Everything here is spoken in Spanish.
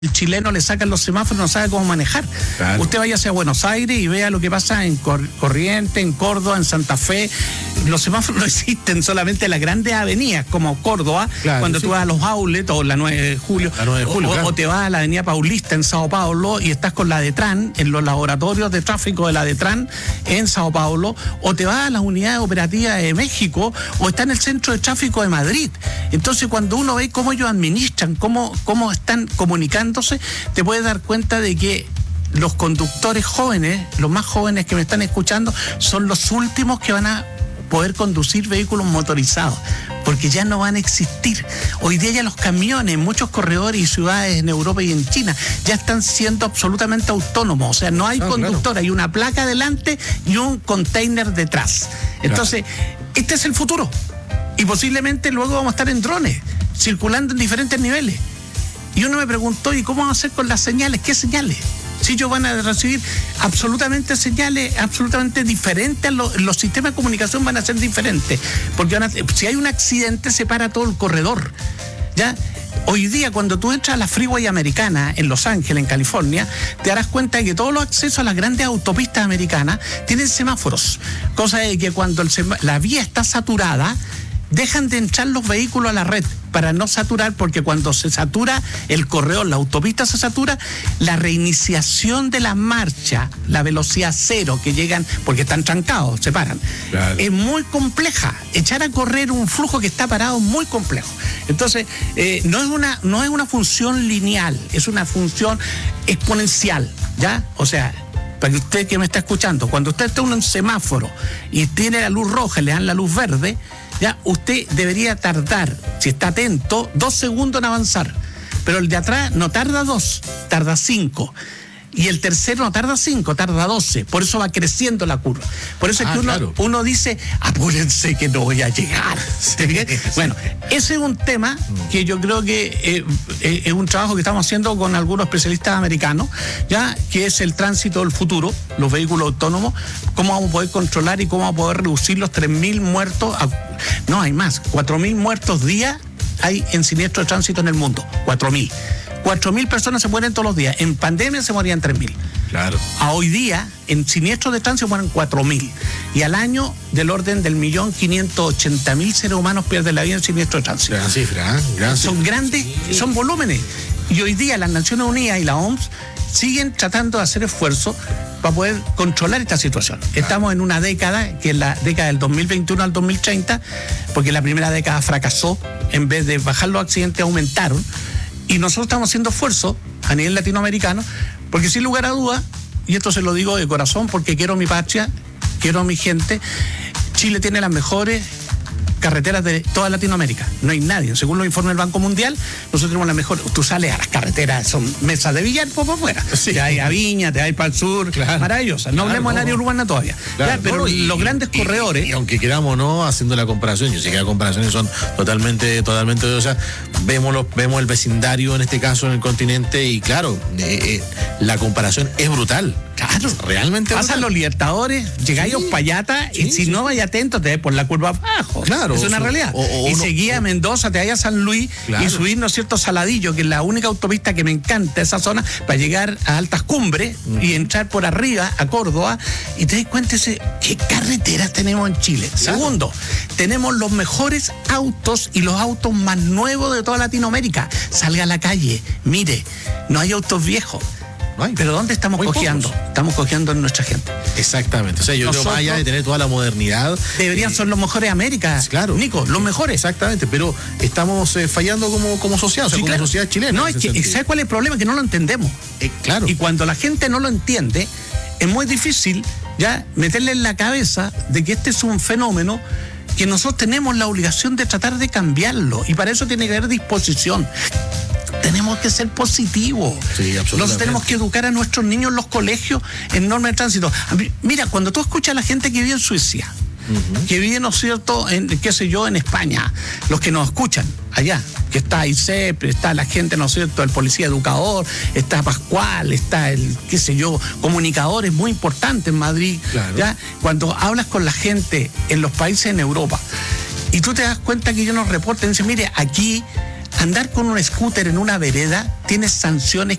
El chileno le sacan los semáforos, no sabe cómo manejar. Claro. Usted vaya hacia Buenos Aires y vea lo que pasa en Corrientes, en Córdoba, en Santa Fe. Los semáforos no existen solamente en las grandes avenidas como Córdoba, claro, cuando tú vas a los outlets o la 9 de julio, o te vas a la avenida Paulista en Sao Paulo y estás con la DETRAN, en los laboratorios de tráfico de la DETRAN en Sao Paulo, o te vas a las unidades operativas de México, o está en el centro de tráfico de Madrid. Entonces, cuando uno ve cómo ellos administran, cómo están comunicando, te puedes dar cuenta de que los conductores jóvenes, los más jóvenes que me están escuchando, son los últimos que van a poder conducir vehículos motorizados, porque ya no van a existir. Hoy día ya los camiones, muchos corredores y ciudades en Europa y en China ya están siendo absolutamente autónomos, o sea, no hay conductor, hay una placa delante y un container detrás. Entonces, este es el futuro, y posiblemente luego vamos a estar en drones, circulando en diferentes niveles. Y uno me preguntó, ¿y cómo vamos a hacer con las señales? ¿Qué señales? Si ellos van a recibir absolutamente señales absolutamente diferentes, los sistemas de comunicación van a ser diferentes, porque si hay un accidente se para todo el corredor, ¿ya? Hoy día, cuando tú entras a la Freeway americana en Los Ángeles, en California, te darás cuenta de que todos los accesos a las grandes autopistas americanas tienen semáforos, cosa de que cuando la vía está saturada, dejan de entrar los vehículos a la red para no saturar, porque cuando se satura el corredor, la autopista se satura, la reiniciación de la marcha, la velocidad cero que llegan, porque están trancados, se paran, claro, es muy compleja. Echar a correr un flujo que está parado es muy complejo. Entonces, no es una función lineal, es una función exponencial, ¿ya? O sea, para que usted que me está escuchando, cuando usted está en un semáforo y tiene la luz roja y le dan la luz verde, ya usted debería tardar, si está atento, 2 segundos en avanzar. Pero el de atrás no tarda 2, tarda 5. Y el tercero no tarda 5, tarda 12. Por eso va creciendo la curva. Por eso es que uno dice, apúrense que no voy a llegar. Bueno, ese es un tema que yo creo que es un trabajo que estamos haciendo con algunos especialistas americanos, ya, que es el tránsito del futuro, los vehículos autónomos, cómo vamos a poder controlar y cómo vamos a poder reducir los 3.000 muertos. No, hay más, 4.000 muertos día hay en siniestro de tránsito en el mundo, 4.000. 4.000 personas se mueren todos los días. En pandemia se morían 3.000. Claro. A hoy día, en siniestros de tránsito mueren 4.000. Y al año, del orden del 1.580.000 seres humanos pierden la vida en siniestros de tránsito. Gran cifra, ¿eh? Son grandes, son volúmenes. Y hoy día las Naciones Unidas y la OMS siguen tratando de hacer esfuerzos para poder controlar esta situación. Estamos en una década, que es la década del 2021 al 2030, porque la primera década fracasó. En vez de bajar los accidentes, aumentaron. Y nosotros estamos haciendo esfuerzos a nivel latinoamericano, porque sin lugar a dudas, y esto se lo digo de corazón porque quiero mi patria, quiero a mi gente, Chile tiene las mejores carreteras de toda Latinoamérica. No hay nadie. Según los informes del Banco Mundial, nosotros tenemos las mejores. Tú sales a las carreteras, son mesas de billar por afuera. Sí. Te hay a Viña, te hay para el sur, claro, maravillosas. No hablemos del área urbana todavía. Claro, ya, pero los grandes corredores. Y aunque queramos, ¿no? Haciendo la comparación, yo sé que las comparaciones son totalmente odiosas. Vemos el vecindario, en este caso, en el continente, y claro, la comparación es brutal. Claro, realmente. Pasan los Libertadores, llegáis a Uspallata y si no vais atento te ves por la curva abajo. Claro. Es una realidad. Y seguía a Mendoza, te vais a San Luis, claro, y subir, ¿no es cierto?, Saladillo, que es la única autopista que me encanta esa zona, para llegar a altas cumbres y entrar por arriba a Córdoba, y te das cuenta qué carreteras tenemos en Chile. Claro. Segundo, tenemos los mejores autos y los autos más nuevos de toda Latinoamérica. Salga a la calle, mire, no hay autos viejos. Pero ¿dónde estamos cojeando? Pocos. Estamos cojeando en nuestra gente. Exactamente. O sea, yo creo, más allá de tener toda la modernidad, deberían ser los mejores de América. Claro. Nico, los mejores. Exactamente, pero estamos fallando como sociedad, como sociedad chilena. No, ¿sabes cuál es el problema? Que no lo entendemos. Claro. Y cuando la gente no lo entiende, es muy difícil ya meterle en la cabeza de que este es un fenómeno que nosotros tenemos la obligación de tratar de cambiarlo. Y para eso tiene que haber disposición. Tenemos que ser positivos. Sí, absolutamente. Nosotros tenemos que educar a nuestros niños en los colegios en normas de tránsito. Mira, cuando tú escuchas a la gente que vive en Suecia, que vive, ¿no es cierto?, en España, los que nos escuchan allá, que está ICEP, está la gente, ¿no es cierto?, el policía educador, está Pascual, está el, comunicador, es muy importante en Madrid. Claro. ¿Ya? Cuando hablas con la gente en los países en Europa y tú te das cuenta que ellos nos reportan y dicen, mire, aquí Andar con un scooter en una vereda tiene sanciones